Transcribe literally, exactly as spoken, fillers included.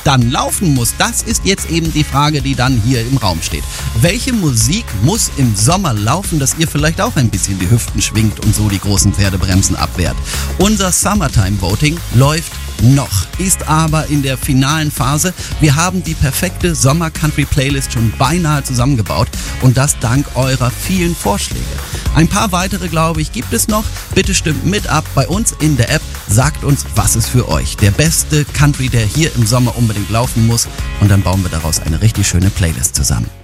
dann laufen muss? Das ist jetzt eben die Frage, die dann hier im Raum steht. Welche Musik muss im Sommer laufen, dass ihr vielleicht auch ein bisschen die Hüften schwingt und so die großen Pferdebremsen abwehrt? Unser Summertime Voting läuft noch, ist aber in der finalen Phase. Wir haben die perfekte Sommer-Country-Playlist schon beinahe zusammengebaut und das dank eurer vielen Vorschläge. Ein paar weitere, glaube ich, gibt es noch. Bitte stimmt mit ab bei uns in der App. Sagt uns, was ist für euch der beste Country, der hier im Sommer unbedingt laufen muss, und dann bauen wir daraus eine richtig schöne Playlist zusammen.